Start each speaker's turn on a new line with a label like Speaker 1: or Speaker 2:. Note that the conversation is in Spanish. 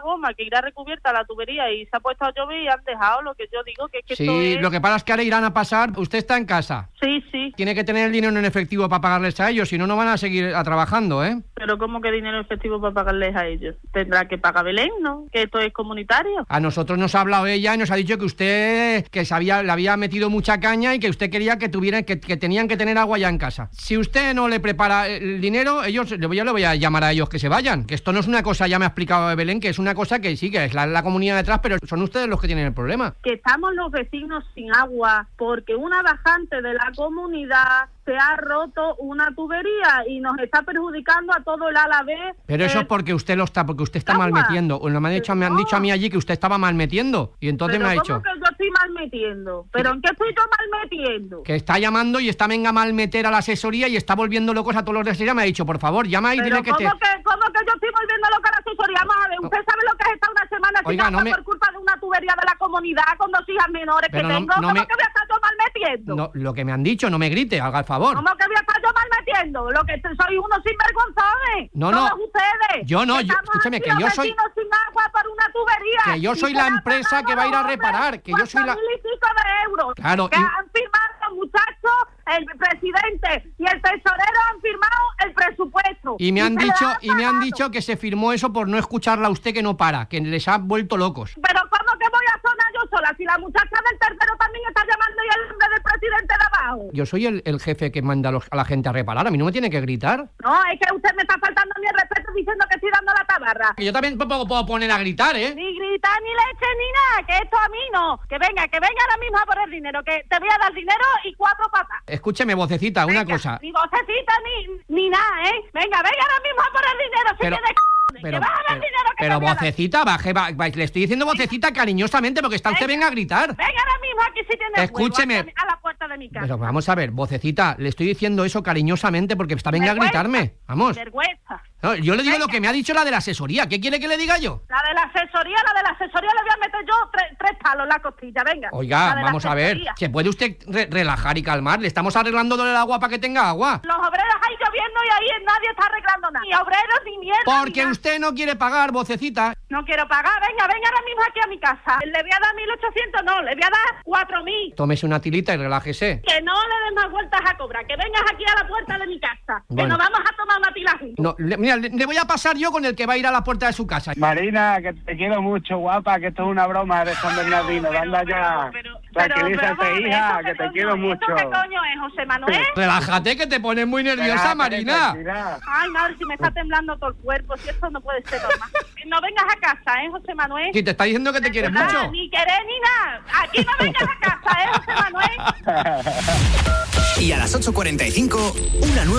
Speaker 1: goma que irá recubierta la tubería y se ha puesto a llover y han dejado lo que yo digo, que es que
Speaker 2: Sí,
Speaker 1: esto es...
Speaker 2: lo que pasa es que ahora irán a pasar. Usted está en casa.
Speaker 1: Sí, sí.
Speaker 2: Tiene que tener el dinero en efectivo para pagarles a ellos, si no, no van a seguir trabajando, ¿eh?
Speaker 1: Pero ¿cómo que dinero efectivo para pagarles a ellos? Tendrá que pagar Belén, ¿no? Que esto es comunitario.
Speaker 2: A nosotros nos ha hablado ella y nos ha dicho que usted le había metido mucha caña y que usted quería que tenían que tener agua ya en casa. Si usted no le prepara el dinero, yo le voy a llamar a ellos que se vayan. Que esto no es una cosa, ya me ha explicado Belén, que es una cosa que sí, que es la comunidad detrás, pero son ustedes los que tienen el problema.
Speaker 1: Que estamos los vecinos sin agua porque una bajante de la comunidad se ha roto una tubería y nos está perjudicando a todo el Alavés.
Speaker 2: Pero eso es porque usted está mal metiendo. Me han dicho a mí allí que usted estaba mal metiendo y entonces me ha dicho...
Speaker 1: ¿Cómo que yo estoy mal metiendo? ¿Pero en qué estoy yo mal metiendo?
Speaker 2: Que está llamando y está venga mal meter a la asesoría y está volviendo locos a todos los de asesoría. Me ha dicho, por favor, llama y dile que
Speaker 1: ¿Cómo que yo estoy volviendo loca a la asesoría? Vamos a ver, ¿usted sabe lo que es estar una semana sin agua por culpa de una tubería de la comunidad con 2 hijas menores que tengo? ¿Cómo que voy a estar yo mal metiendo?
Speaker 2: No, lo que me han dicho, no me grite, haga el favor.
Speaker 1: ¿Cómo que voy a estar yo mal metiendo? Lo que soy unos sinvergonzones.
Speaker 2: No.
Speaker 1: Todos ustedes.
Speaker 2: Yo no, escúcheme, que yo soy...
Speaker 1: sin agua por una tubería.
Speaker 2: Que yo soy la empresa que va a ir a reparar. Que yo soy la...
Speaker 1: 4.000 y pico de euros.
Speaker 2: Claro.
Speaker 1: Que han firmado los muchachos, el presidente y el tesorero han firmado el presupuesto.
Speaker 2: Y me han dicho que se firmó eso por no escucharla a usted, que no para, que les ha vuelto locos.
Speaker 1: Pero ¿cómo que voy a sonar yo sola? Si la muchacha del tercero también está llamando y el nombre del presidente de abajo.
Speaker 2: Yo soy el jefe que manda a la gente a reparar, a mí no me tiene que gritar.
Speaker 1: No, es que usted me está faltando mi respeto diciendo que estoy dando la tabarra.
Speaker 2: Que yo también puedo poner a gritar, ¿eh?
Speaker 1: Ni gritar ni leche ni nada, que esto a mí no. Que venga ahora mismo a por el dinero, que te voy a dar dinero y 4 patas.
Speaker 2: Escúcheme, vocecita, una cosa.
Speaker 1: Ni vocecita ni nada, ¿eh? Venga ahora mismo a por el dinero, si tiene
Speaker 2: pero vocecita, le estoy diciendo vocecita cariñosamente porque está usted venga a gritar.
Speaker 1: Venga ahora mismo aquí si tiene
Speaker 2: escúcheme
Speaker 1: a la puerta de mi casa.
Speaker 2: Pero vamos a ver, vocecita, le estoy diciendo eso cariñosamente porque está venga a gritarme. Vamos.
Speaker 1: Vergüenza.
Speaker 2: No, yo le digo lo que me ha dicho la de la asesoría. ¿Qué quiere que le diga yo?
Speaker 1: La de la asesoría le voy a meter yo 3 palos en la costilla, venga.
Speaker 2: Oiga, vamos a ver, ¿se puede usted relajar y calmar? Le estamos arreglando el agua para que tenga agua.
Speaker 1: Los obreros ahí lloviendo y ahí nadie está arreglando nada. Ni obreros ni mierda.
Speaker 2: Porque usted no quiere pagar, vocecita.
Speaker 1: No quiero pagar, venga ahora mismo aquí a mi casa. Le voy a dar 1.800, no, le voy a dar 4.000.
Speaker 2: Tómese una tilita y relájese.
Speaker 1: Que no le des más vueltas a cobrar, que vengas aquí a la puerta de mi casa. Bueno. Que nos vamos a tomar una tila juntos.
Speaker 2: No, mira, le voy a pasar yo con el que va a ir a la puerta de su casa.
Speaker 3: Marina, que te quiero mucho, guapa, que esto es una broma de San Bernardino. Anda ya. Tranquilízate, hija, que te quiero mucho.
Speaker 1: ¿Esto qué coño es, José Manuel?
Speaker 2: Relájate, que te pones muy nerviosa, Marina.
Speaker 1: Ay, madre, si me está temblando todo el cuerpo, si esto no puede ser normal. No vengas a casa, José Manuel.
Speaker 2: Si te está diciendo que te quieres mucho.
Speaker 1: Ni querer ni nada. Aquí no vengas a casa, José Manuel.
Speaker 4: Y a las 8:45, una nueva